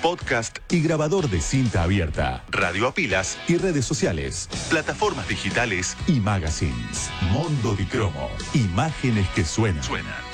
podcast y grabador de cinta abierta, radio a pilas y redes sociales, plataformas digitales y magazines. Mondo di Cromo, imágenes que suenan.